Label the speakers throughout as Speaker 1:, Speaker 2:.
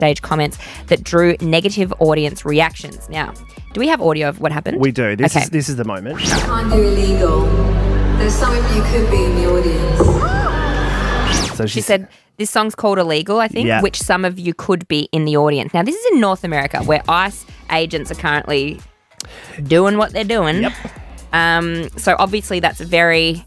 Speaker 1: backstage comments that drew negative audience reactions. Now, do we have audio of what happened?
Speaker 2: We do. This is the moment.
Speaker 3: Can't do illegal. There's some of you could be in the audience.
Speaker 2: So
Speaker 1: she said, this song's called Illegal, I think, which some of you could be in the audience. Now, this is in North America where ICE agents are currently doing what they're doing.
Speaker 2: Yep.
Speaker 1: So obviously that's a very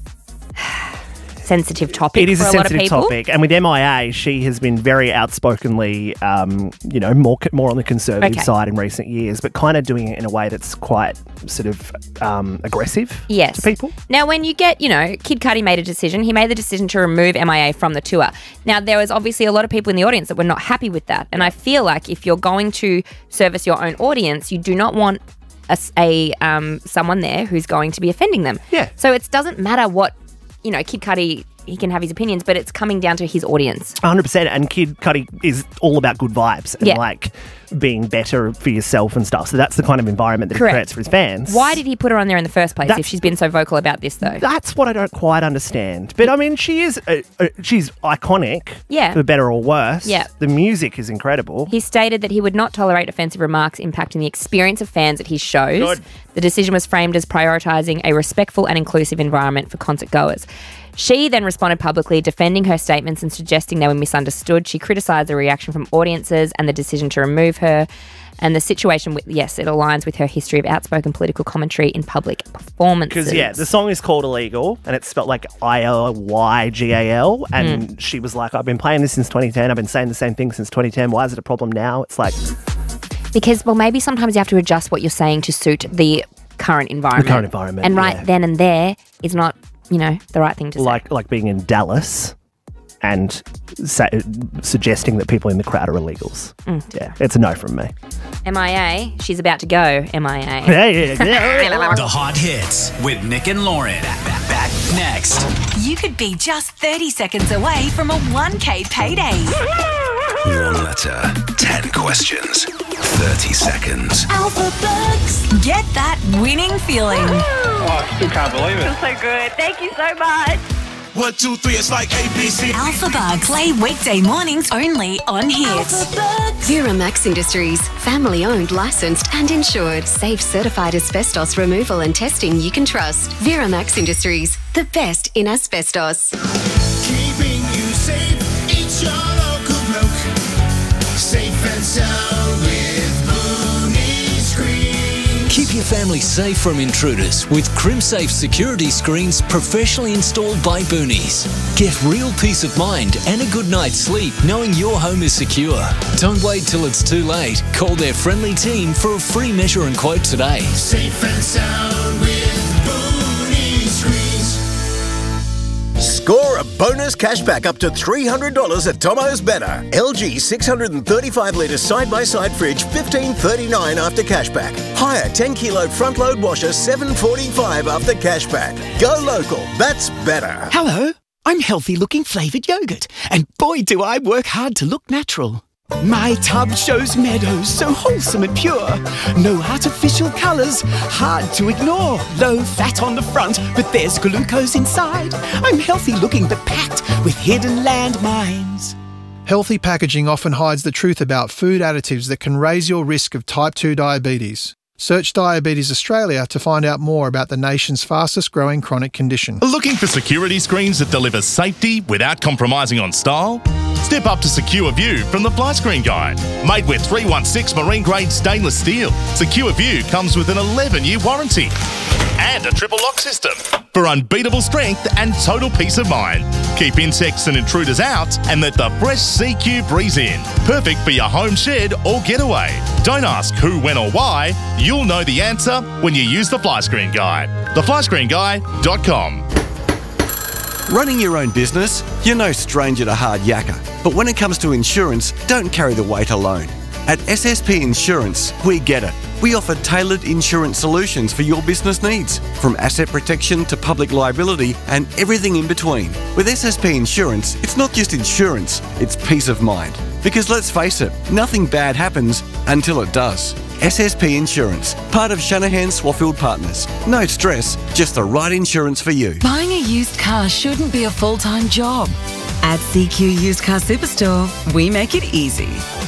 Speaker 1: sensitive topic.
Speaker 2: It is
Speaker 1: for
Speaker 2: a
Speaker 1: lot of
Speaker 2: sensitive
Speaker 1: people.
Speaker 2: topic, and with MIA, she has been very outspokenly, more on the conservative side in recent years, but kind of doing it in a way that's quite sort of aggressive to people.
Speaker 1: Now, when you get, Kid Cudi made a decision. He made the decision to remove MIA from the tour. Now, there was obviously a lot of people in the audience that were not happy with that, and I feel like if you're going to service your own audience, you do not want someone there who's going to be offending them.
Speaker 2: Yeah.
Speaker 1: So it doesn't matter what, Kid Cudi, he can have his opinions, but it's coming down to his audience.
Speaker 2: 100%. And Kid Cudi is all about good vibes and being better for yourself and stuff. So that's the kind of environment that he creates for his fans.
Speaker 1: Why did he put her on there in the first place if she's been so vocal about this, though?
Speaker 2: That's what I don't quite understand. But I mean, she is she's iconic, for better or worse.
Speaker 1: Yeah.
Speaker 2: The music is incredible.
Speaker 1: He stated that he would not tolerate offensive remarks impacting the experience of fans at his shows.
Speaker 2: Good.
Speaker 1: The decision was framed as prioritising a respectful and inclusive environment for concert goers. She then responded publicly, defending her statements and suggesting they were misunderstood. She criticised the reaction from audiences and the decision to remove her. And the situation, it aligns with her history of outspoken political commentary in public performances.
Speaker 2: Because, the song is called Illegal, and it's spelled like ILYGAL. And she was like, I've been playing this since 2010. I've been saying the same thing since 2010. Why is it a problem now? It's like...
Speaker 1: Because, maybe sometimes you have to adjust what you're saying to suit the current environment. And then and there is not... the right thing to say.
Speaker 2: Like being in Dallas and suggesting that people in the crowd are illegals. Yeah, it's a no from me.
Speaker 1: MIA, she's about to go MIA.
Speaker 4: The Hot Hits with Nick and Lauren. Back next.
Speaker 5: You could be just 30 seconds away from a 1K payday.
Speaker 4: 1 letter, 10 questions, 30 seconds.
Speaker 5: Alpha Bucks. Get that winning feeling.
Speaker 6: I still can't believe it.
Speaker 7: Feels so good. Thank you so much.
Speaker 4: 1, 2, 3, it's like ABC.
Speaker 5: Alpha Bucks. Play weekday mornings only on Hits.
Speaker 8: Viramax Industries. Family owned, licensed and insured. Safe certified asbestos removal and testing you can trust. Viramax Industries. The best in asbestos.
Speaker 4: Keeping you safe, it's your local bloke. Safe and sound with Booney Screen. Keep your family safe from intruders with CrimSafe security screens professionally installed by Boonies. Get real peace of mind and a good night's sleep knowing your home is secure. Don't wait till it's too late. Call their friendly team for a free measure and quote today. Safe and sound with Booney Screens.
Speaker 9: Score a bonus cashback up to $300 at Tomo's Better. LG 635 litre side-by-side fridge $15.39 after cashback. Higher 10 kilo front load washer $7.45 after cashback. Go local, that's better.
Speaker 10: Hello, I'm healthy looking flavoured yogurt, and boy do I work hard to look natural. My tub shows meadows so wholesome and pure. No artificial colours, hard to ignore. Low fat on the front, but there's glucose inside. I'm healthy looking but packed with hidden landmines.
Speaker 11: Healthy packaging often hides the truth about food additives that can raise your risk of type 2 diabetes. Search Diabetes Australia to find out more about the nation's fastest growing chronic condition.
Speaker 12: Looking for security screens that deliver safety without compromising on style? Step up to Secure View from the Fly Screen Guide. Made with 316 marine grade stainless steel, Secure View comes with an 11-year warranty and a triple lock system for unbeatable strength and total peace of mind. Keep insects and intruders out and let the fresh CQ breeze in. Perfect for your home shed or getaway. Don't ask who, when or why. You'll know the answer when you use the Fly Screen Guide. theflyscreenguide.com.
Speaker 13: Running your own business? You're no stranger to hard yakka. But when it comes to insurance, don't carry the weight alone. At SSP Insurance, we get it. We offer tailored insurance solutions for your business needs, from asset protection to public liability and everything in between. With SSP Insurance, it's not just insurance, it's peace of mind. Because let's face it, nothing bad happens until it does. SSP Insurance, part of Shanahan Swaffield Partners. No stress, just the right insurance for you.
Speaker 5: Buying a used car shouldn't be a full-time job. At CQ Used Car Superstore, we make it easy.